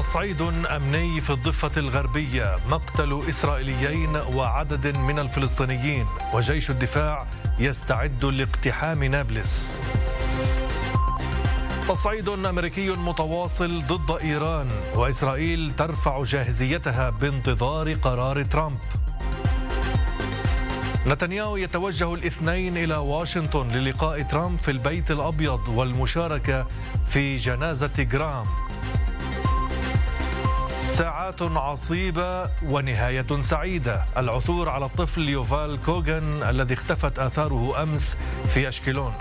تصعيد أمني في الضفة الغربية، مقتل إسرائيليين وعدد من الفلسطينيين، وجيش الدفاع يستعد لاقتحام نابلس. تصعيد أمريكي متواصل ضد إيران، وإسرائيل ترفع جاهزيتها بانتظار قرار ترامب. نتنياهو يتوجه الاثنين إلى واشنطن للقاء ترامب في البيت الأبيض والمشاركة في جنازة جرام. ساعات عصيبة ونهاية سعيدة، العثور على الطفل يوفال كوغان الذي اختفت آثاره أمس في أشكيلون.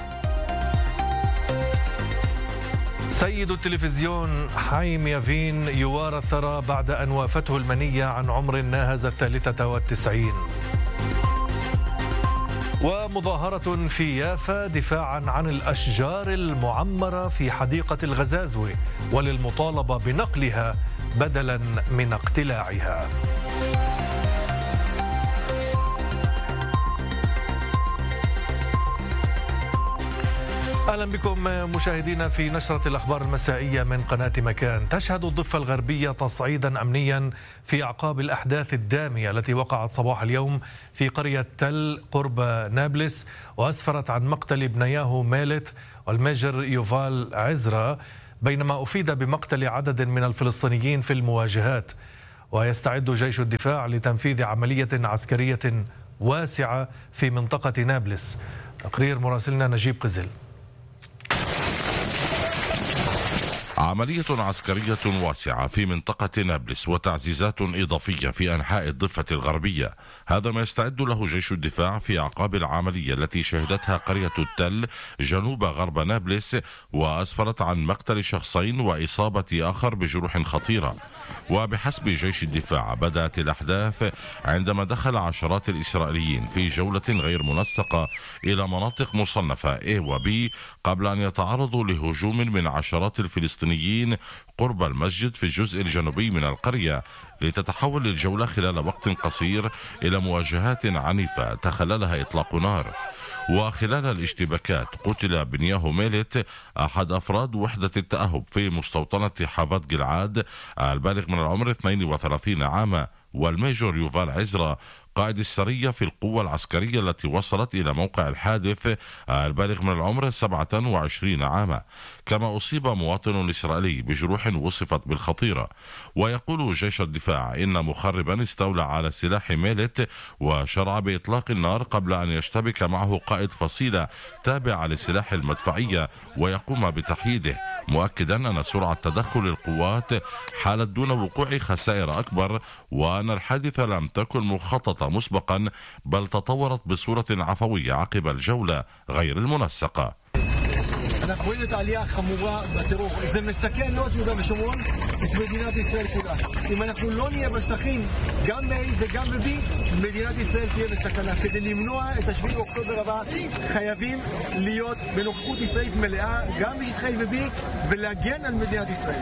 سيد التلفزيون حايم يافين يوارى الثرى بعد أن وافته المنية عن عمر ناهز 93. ومظاهرة في يافا دفاعا عن الأشجار المعمرة في حديقة الغزازوة وللمطالبة بنقلها بدلا من اقتلاعها. أهلا بكم مشاهدينا في نشرة الأخبار المسائية من قناة مكان. تشهد الضفة الغربية تصعيدا أمنيا في أعقاب الأحداث الدامية التي وقعت صباح اليوم في قرية تل قرب نابلس، وأسفرت عن مقتل ابنياه ميلت والميجر يوفال عزرا، بينما أفيد بمقتل عدد من الفلسطينيين في المواجهات. ويستعد جيش الدفاع لتنفيذ عملية عسكرية واسعة في منطقة نابلس. تقرير مراسلنا نجيب قزل. عملية عسكرية واسعة في منطقة نابلس وتعزيزات إضافية في أنحاء الضفة الغربية، هذا ما يستعد له جيش الدفاع في أعقاب العملية التي شهدتها قرية التل جنوب غرب نابلس، وأسفرت عن مقتل شخصين وإصابة آخر بجروح خطيرة. وبحسب جيش الدفاع بدأت الأحداث عندما دخل عشرات الإسرائيليين في جولة غير منسقة إلى مناطق مصنفة A و B قبل أن يتعرضوا لهجوم من عشرات الفلسطينيين قرب المسجد في الجزء الجنوبي من القرية، لتتحول الجولة خلال وقت قصير إلى مواجهات عنيفة تخللها إطلاق نار. وخلال الاشتباكات قتل بنياه ميلت أحد أفراد وحدة التأهب في مستوطنة حافظ جلعاد البالغ من العمر 32 عاما، والميجور يوفال عزرا قائد السرية في القوة العسكرية التي وصلت إلى موقع الحادث البالغ من العمر 27 عاما. كما أصيب مواطن إسرائيلي بجروح وصفت بالخطيرة. ويقول جيش الدفاع إن مخربا استولى على سلاح ميلت وشرع بإطلاق النار قبل أن يشتبك معه قائد فصيلة تابعة لسلاح المدفعية ويقوم بتحييده، مؤكدا أن سرعة تدخل القوات حالت دون وقوع خسائر أكبر، وأن الحادثة لم تكن مخططة مسبقا بل תطورت بصورة عفوية عقب الجولة غير المنسقة. אנחנו רואים את העלייה החמורה בטרור. זה מסכן לא את יהודה ושומרון, את מדינת ישראל כולה. אם אנחנו לא נהיה בשטחים, גם ב-A וגם ב-B, מדינת ישראל תהיה בסכנה. כדי למנוע את ה-7 באוקטובר הבא, חייבים להיות בנוכחות ישראלית מלאה, גם בשטחי ב-B, ולהגן על מדינת ישראל.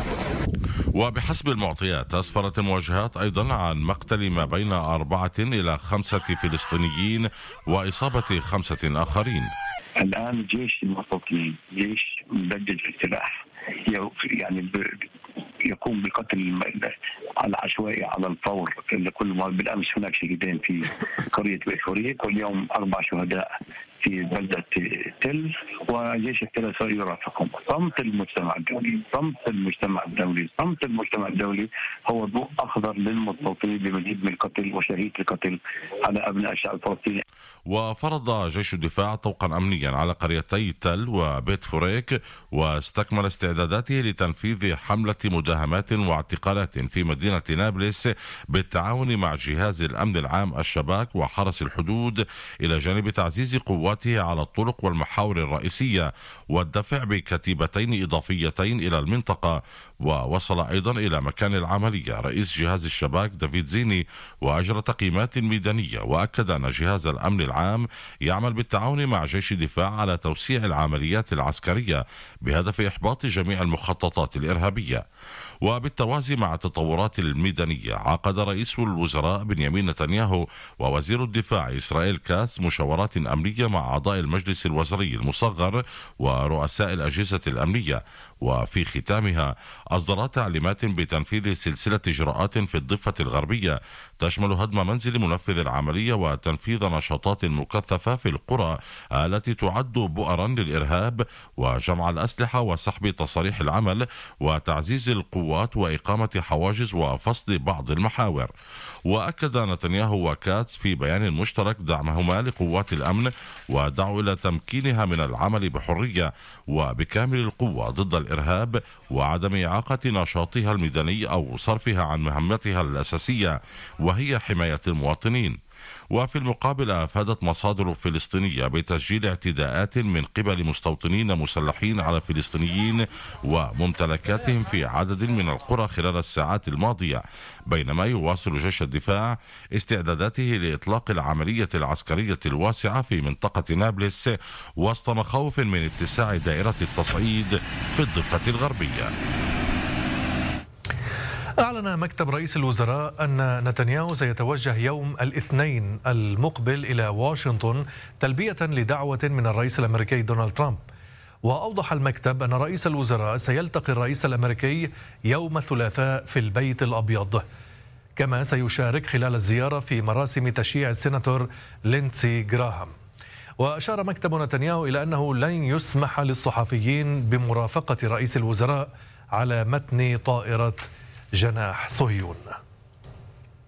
وبحسب المعطيات أسفرت المواجهات أيضا عن مقتل ما بين 4 إلى 5 فلسطينيين وإصابة 5 آخرين. الآن جيش المستوطنين جيش مبدد في السلاح، يعني يقوم بقتل العشوائي على الفور. كل ما بالأمس هناك شهيدين في قرية بيت فريق، واليوم 4 شهداء في بلدة تل، وجيش الثلاثة يرافقهم. صمت المجتمع الدولي، صمت المجتمع الدولي، صمت المجتمع الدولي هو ضوء أخضر للمستوطنين بمزيد من القتل وشهيد القتل على أبناء الشعب الفلسطيني. وفرض جيش الدفاع طوقا أمنيا على قريتي تل وبيت فوريك، واستكمل استعداداته لتنفيذ حملة مداهمات واعتقالات في مدينة نابلس بالتعاون مع جهاز الأمن العام الشباك وحرس الحدود، إلى جانب تعزيز قواته على الطرق والمحاور الرئيسية والدفع بكتيبتين إضافيتين إلى المنطقة. ووصل أيضا إلى مكان العملية رئيس جهاز الشباك دافيد زيني وأجرى تقييمات ميدانية، وأكد أن جهاز الأمن العام يعمل بالتعاون مع جيش الدفاع على توسيع العمليات العسكرية بهدف إحباط جميع المخططات الإرهابية. وبالتوازي مع التطورات الميدانية عقد رئيس الوزراء بنيامين نتنياهو ووزير الدفاع إسرائيل كاتس مشاورات أمنية مع مع أعضاء المجلس الوزاري المصغر ورؤساء الأجهزة الأمنية. وفي ختامها أصدرت تعليمات بتنفيذ سلسلة إجراءات في الضفة الغربية تشمل هدم منزل منفذ العملية وتنفيذ نشاطات مكثفة في القرى التي تعد بؤرا للإرهاب وجمع الأسلحة وسحب تصاريح العمل وتعزيز القوات وإقامة حواجز وفصل بعض المحاور. وأكد نتنياهو وكاتس في بيان مشترك دعمهما لقوات الأمن ودعوا إلى تمكينها من العمل بحرية وبكامل القوة ضد الإرهاب وعدم إعاقة نشاطها الميداني أو صرفها عن مهمتها الأساسية وهي حماية المواطنين. وفي المقابل أفادت مصادر فلسطينية بتسجيل اعتداءات من قبل مستوطنين مسلحين على فلسطينيين وممتلكاتهم في عدد من القرى خلال الساعات الماضية، بينما يواصل جيش الدفاع استعداداته لإطلاق العملية العسكرية الواسعة في منطقة نابلس وسط مخاوف من اتساع دائرة التصعيد في الضفة الغربية. أعلن مكتب رئيس الوزراء أن نتنياهو سيتوجه يوم الاثنين المقبل إلى واشنطن تلبية لدعوة من الرئيس الأمريكي دونالد ترامب. وأوضح المكتب أن رئيس الوزراء سيلتقي الرئيس الأمريكي يوم الثلاثاء في البيت الأبيض، كما سيشارك خلال الزيارة في مراسم تشييع السيناتور ليندسي جراهام. وأشار مكتب نتنياهو إلى أنه لن يسمح للصحفيين بمرافقة رئيس الوزراء على متن طائرة جناح صهيون.